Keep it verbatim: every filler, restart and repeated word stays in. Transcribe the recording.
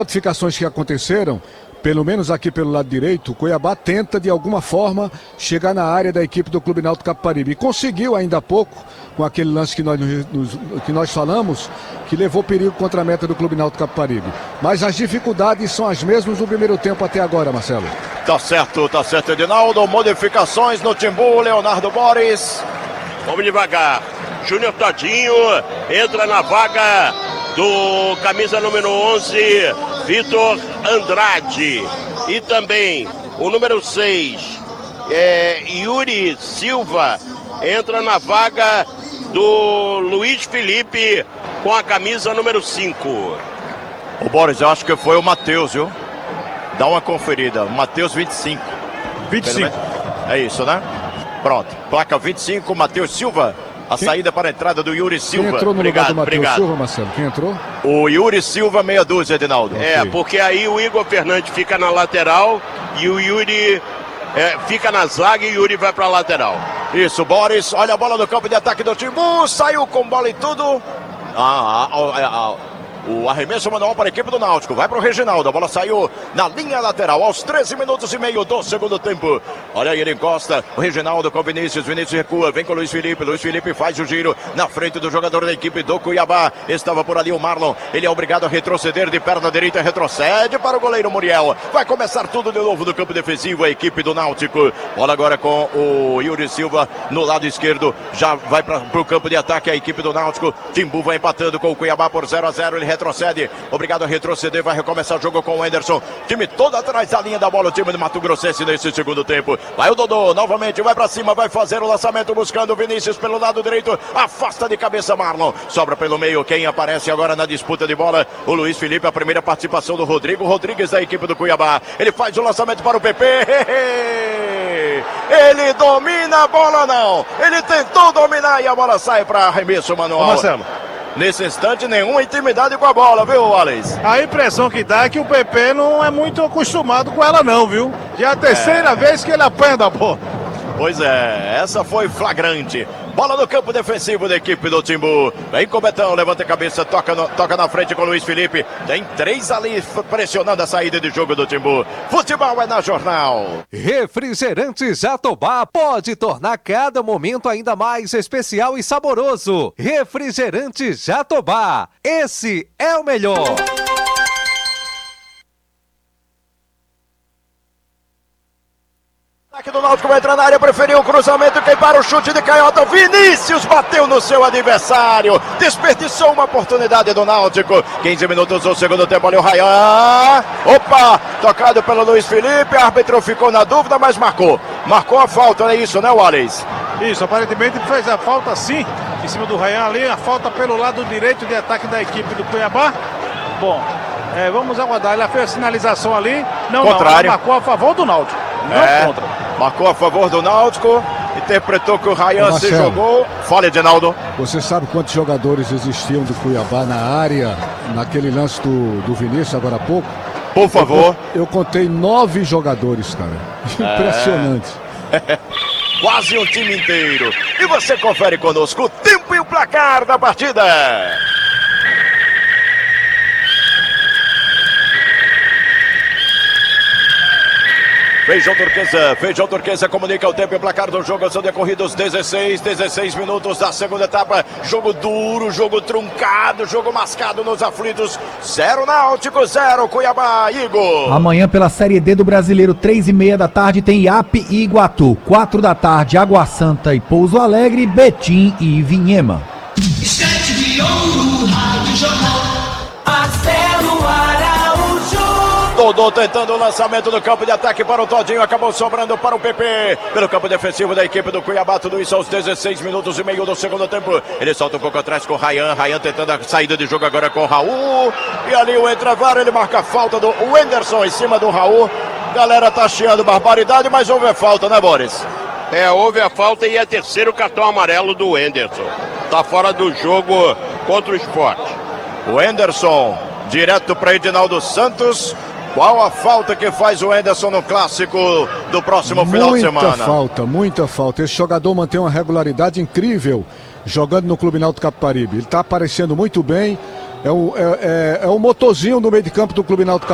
Modificações que aconteceram, pelo menos aqui pelo lado direito, o Cuiabá tenta de alguma forma chegar na área da equipe do Clube Náutico Capibaribe. E conseguiu ainda há pouco, com aquele lance que nós, nos, que nós falamos, que levou perigo contra a meta do Clube Náutico Capibaribe. Mas as dificuldades são as mesmas do primeiro tempo até agora, Marcelo. Tá certo, tá certo, Edinaldo. Modificações no Timbu, Leonardo Boris. Vamos devagar. Júnior Todinho entra na vaga do camisa número onze, Vitor Andrade. E também o número seis, é, Yuri Silva, entra na vaga do Luiz Felipe com a camisa número cinco. O Boris, eu acho que foi o Matheus, viu? Dá uma conferida. Matheus vinte e cinco. vinte e cinco. É isso, né? Pronto. Placa vinte e cinco, Matheus Silva. A Quem... saída para a entrada do Yuri Silva. Quem entrou no obrigado, lugar do Matheus obrigado. Silva, Marcelo? Quem entrou? O Yuri Silva, meia dúzia, Edinaldo. Okay. É, porque aí o Igor Fernandes fica na lateral e o Yuri é, fica na zaga e o Yuri vai para a lateral. Isso, Boris. Olha a bola no campo de ataque do Timbu. Saiu com bola e tudo. Ah, ah, ah, ah. O arremesso manual para a equipe do Náutico. Vai para o Reginaldo. A bola saiu na linha lateral aos treze minutos e meio do segundo tempo. Olha aí, ele encosta. O Reginaldo com o Vinícius. Vinícius recua. Vem com o Luiz Felipe. Luiz Felipe faz o giro na frente do jogador da equipe do Cuiabá. Estava por ali o Marlon. Ele é obrigado a retroceder de perna direita. Retrocede para o goleiro Muriel. Vai começar tudo de novo no campo defensivo. A equipe do Náutico. Bola agora com o Yuri Silva no lado esquerdo. Já vai para o campo de ataque a equipe do Náutico. Timbu vai empatando com o Cuiabá por zero a zero. Ele retrocede, obrigado a retroceder, vai recomeçar o jogo com o Anderson, time todo atrás da linha da bola, o time do Mato Grossense nesse segundo tempo, vai o Dodô, novamente, vai pra cima, vai fazer o lançamento, buscando o Vinícius pelo lado direito, afasta de cabeça Marlon, sobra pelo meio, quem aparece agora na disputa de bola, o Luiz Felipe, a primeira participação do Rodrigo Rodrigues da equipe do Cuiabá, ele faz o lançamento para o P P, ele domina a bola não, ele tentou dominar e a bola sai para arremesso manual. Marcelo, nesse instante, nenhuma intimidade com a bola, viu, Wallace? a impressão que dá é que o P P não é muito acostumado com ela não, viu? Já é a terceira é. vez que ele apanha da bola. Pois é, essa foi flagrante. Bola no campo defensivo da equipe do Timbu. Vem com o Betão, levanta a cabeça, toca, no, toca na frente com o Luiz Felipe. Tem três ali pressionando a saída de jogo do Timbu. Futebol é na Jornal. Refrigerante Jatobá pode tornar cada momento ainda mais especial e saboroso. Refrigerante Jatobá, esse é o melhor. Aqui do Náutico vai entrar na área, preferiu o cruzamento, quem para o chute de canhota, Vinícius bateu no seu adversário, desperdiçou uma oportunidade do Náutico, quinze minutos do segundo tempo, ali o Rayan, opa, tocado pelo Luiz Felipe, árbitro ficou na dúvida, mas marcou, marcou a falta, não é isso, né, Wallace? Isso, aparentemente fez a falta sim, em cima do Rayan ali, a falta pelo lado direito de ataque da equipe do Cuiabá. Bom, é, vamos aguardar, ele fez a sinalização ali, não, Contrário. não, ele marcou a favor do Náutico, não é, contra. Marcou a favor do Náutico, interpretou que o Rayan se jogou. Fala, Edinaldo. Você sabe quantos jogadores existiam do Cuiabá na área, naquele lance do, do Vinícius agora há pouco? Por favor. Eu, eu contei nove jogadores, cara. Impressionante. É. Quase um time inteiro. E você confere conosco o tempo e o placar da partida. Feijão Turquesa, Feijão Turquesa comunica o tempo e o placar do jogo. São decorridos dezesseis, dezesseis minutos da segunda etapa. Jogo duro, jogo truncado, jogo mascado nos aflitos. Zero Náutico, zero Cuiabá, Igor. Amanhã pela Série D do Brasileiro, três e meia da tarde, tem I A P e Iguatu. Quatro da tarde, Água Santa e Pouso Alegre, Betim e Vinhema. Estante de ouro, Rádio Jornal, Marcelo Araújo. Dodô tentando o lançamento do campo de ataque para o Todinho, acabou sobrando para o P P, pelo campo defensivo da equipe do Cuiabá, tudo isso aos dezesseis minutos e meio do segundo tempo, ele solta um pouco atrás com o Rayan, Rayan tentando a saída de jogo agora com o Raul, e ali o Entravar, ele marca a falta do Wenderson em cima do Raul, galera tá chiando barbaridade, mas houve a falta, né, Boris? É, houve a falta e é terceiro cartão amarelo do Wenderson, tá fora do jogo contra o Sport. O Wenderson, direto para Edinaldo Santos. Qual a falta que faz o Anderson no clássico do próximo muita final de semana? Muita falta, muita falta. Esse jogador mantém uma regularidade incrível jogando no Clube Náutico Capibaribe. Ele está aparecendo muito bem, É um, é, é, é um motorzinho no meio de campo do Clube Náutico